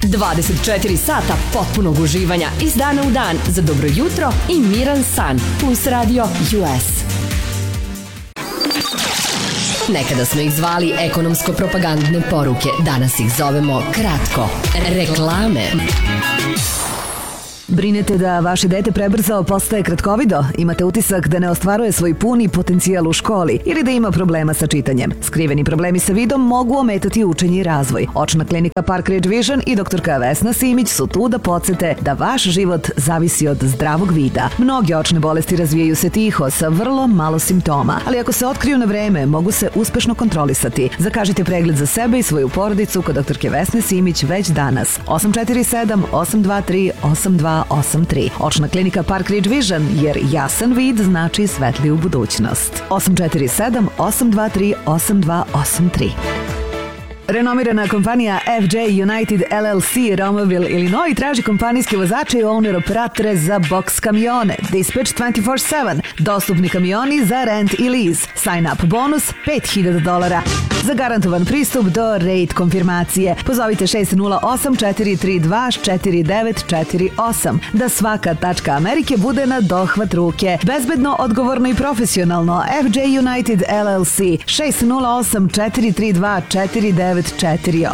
24 sata potpunog uživanja iz dana u dan za dobro jutro i miran san. Plus Radio US. Nekada smo ih zvali ekonomsko-propagandne poruke, danas ih zovemo kratko reklame. Brinete da vaše dete prebrzo postaje kratkovido? Imate utisak da ne ostvaruje svoj puni potencijal u školi ili da ima problema sa čitanjem? Skriveni problemi sa vidom mogu ometati učenje i razvoj. Očna klinika Park Ridge Vision i doktorka Vesna Simić su tu da podsete da vaš život zavisi od zdravog vida. Mnoge očne bolesti razvijaju se tiho sa vrlo malo simptoma, ali ako se otkriju na vreme, mogu se uspešno kontrolisati. Zakažite pregled za sebe i svoju porodicu kod doktorke Vesne Simić već danas. 847-823-8283. Očna klinika Park Ridge Vision, jer jasan vid znači svetliju budućnost. 847-823-8283. Renomirana kompanija FJ United LLC Romaville, Illinois traži kompanijske vozače i owner-operatore za boks kamione. Dispatch 24/7. Dostupni kamioni za rent i lease. Sign-up bonus $5.000. Za garantovan pristup do rate konfirmacije pozovite 608-432-4948. Da svaka tačka Amerike bude na dohvat ruke. Bezbedno, odgovorno i profesionalno. FJ United LLC 608-432-4948.